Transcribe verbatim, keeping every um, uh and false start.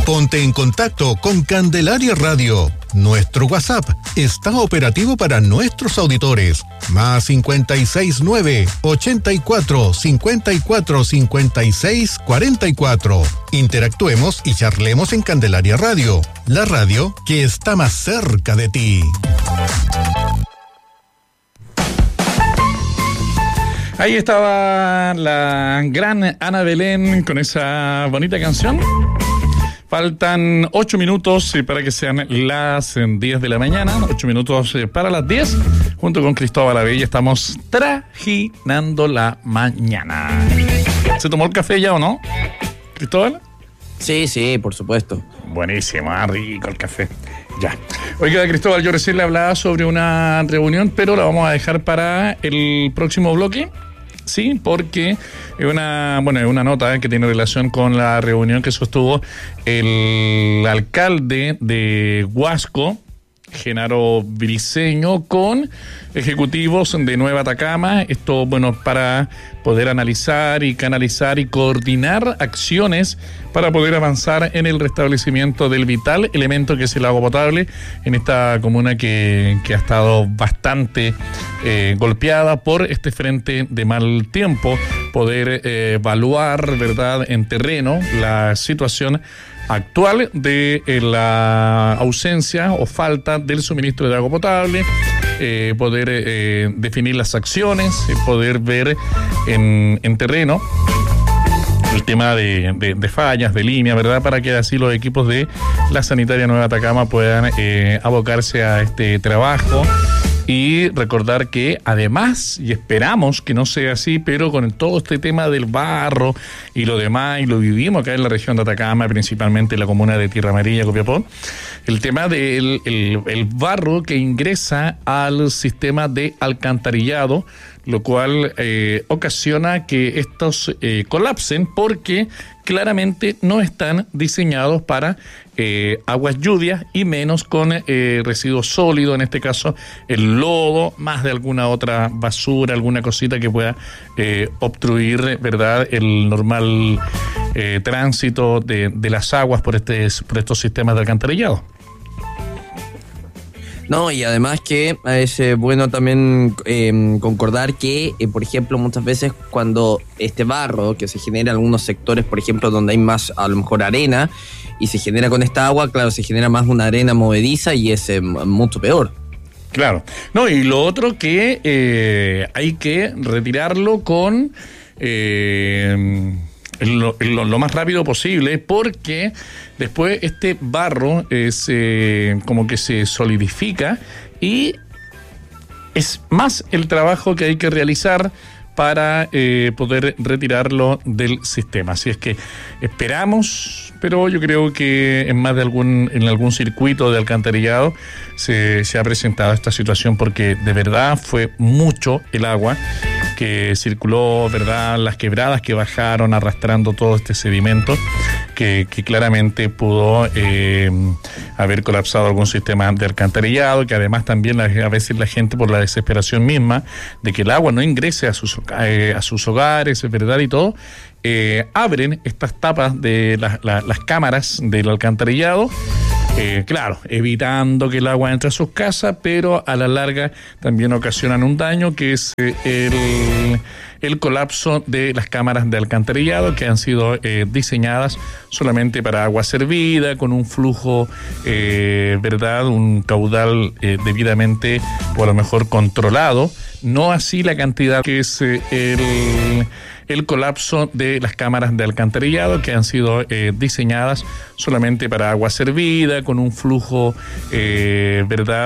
Ponte en contacto con Candelaria Radio. Nuestro WhatsApp está operativo para nuestros auditores. Más cincuenta y seis nueve, ochenta y cuatro, cincuenta y cuatro, cincuenta y seis, cuarenta y cuatro. Interactuemos y charlemos en Candelaria Radio, la radio que está más cerca de ti. Ahí estaba la gran Ana Belén con esa bonita canción. Faltan ocho minutos para que sean las diez de la mañana, ocho minutos para las diez. Junto con Cristóbal Abella estamos trajinando la mañana. ¿Se tomó el café ya o no, Cristóbal? Sí, sí, por supuesto. Buenísimo, ah, rico el café. Ya. Oiga, Cristóbal, yo recién le hablaba sobre una reunión, pero la vamos a dejar para el próximo bloque. Sí, porque es una, bueno, es una nota que tiene relación con la reunión que sostuvo el alcalde de Huasco, Genaro Briceño, con ejecutivos de Nueva Atacama. Esto, bueno, para poder analizar y canalizar y coordinar acciones para poder avanzar en el restablecimiento del vital elemento que es el agua potable en esta comuna que, que ha estado bastante eh, golpeada por este frente de mal tiempo. Poder eh, evaluar, ¿verdad?, en terreno la situación actual de eh, la ausencia o falta del suministro de agua potable, eh, poder eh, definir las acciones, eh, poder ver en, en terreno el tema de, de, de fallas, de línea, ¿verdad?, para que así los equipos de la Sanitaria Nueva Atacama puedan eh, abocarse a este trabajo. Y recordar que además, y esperamos que no sea así, pero con todo este tema del barro y lo demás, y lo vivimos acá en la región de Atacama, principalmente en la comuna de Tierra Amarilla, Copiapó, el tema del el, el barro que ingresa al sistema de alcantarillado, lo cual eh, ocasiona que estos eh, colapsen porque claramente no están diseñados para eh, aguas lluvias y menos con eh, residuos sólidos, en este caso el lodo, más de alguna otra basura, alguna cosita que pueda eh, obstruir, ¿verdad?, el normal eh, tránsito de, de las aguas por, este, por estos sistemas de alcantarillado. No, y además que es eh, bueno también eh, concordar que, eh, por ejemplo, muchas veces cuando este barro que se genera en algunos sectores, por ejemplo, donde hay más, a lo mejor, arena, y se genera con esta agua, claro, se genera más una arena movediza y es eh, mucho peor. Claro. No, y lo otro que eh, hay que retirarlo con Eh, Lo, lo, lo más rápido posible, porque después este barro es eh, como que se solidifica y es más el trabajo que hay que realizar para eh, poder retirarlo del sistema. Así es que esperamos, pero yo creo que en más de algún en algún circuito de alcantarillado se, se ha presentado esta situación, porque de verdad fue mucho el agua que circuló, ¿verdad?, las quebradas que bajaron arrastrando todo este sedimento que, que claramente pudo eh, haber colapsado algún sistema de alcantarillado, que además también a veces la gente, por la desesperación misma de que el agua no ingrese a sus, eh, a sus hogares, ¿verdad?, y todo, eh, abren estas tapas de la, la, las cámaras del alcantarillado, eh, claro, evitando que el agua entre a sus casas, pero a la larga también ocasionan un daño, que es eh, el, el colapso de las cámaras de alcantarillado, que han sido eh, diseñadas solamente para agua servida, con un flujo, eh, ¿verdad?, un caudal eh, debidamente, o a lo mejor controlado, no así la cantidad que es eh, el... el colapso de las cámaras de alcantarillado, que han sido eh, diseñadas solamente para agua servida, con un flujo, eh, ¿verdad?,